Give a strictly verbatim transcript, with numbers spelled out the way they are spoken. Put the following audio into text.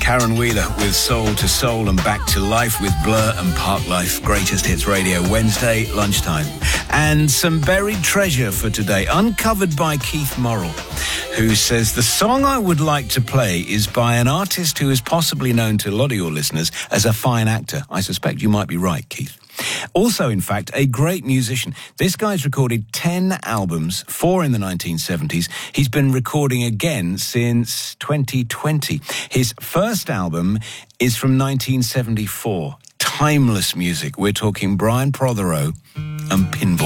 Karen Wheeler with Soul to Soul and Back to Life with Blur and Park Life. Greatest Hits Radio, Wednesday lunchtime. And some buried treasure for today, uncovered by Keith Morrill, who says, the song I would like to play is by an artist who is possibly known to a lot of your listeners as a fine actor. I suspect you might be right, Keith. Also, in fact, a great musician. This guy's recorded ten albums, four in the nineteen seventies. He's been recording again since twenty twenty. His first album is from nineteen seventy-four. Timeless music. We're talking Brian Prothero and Pinball.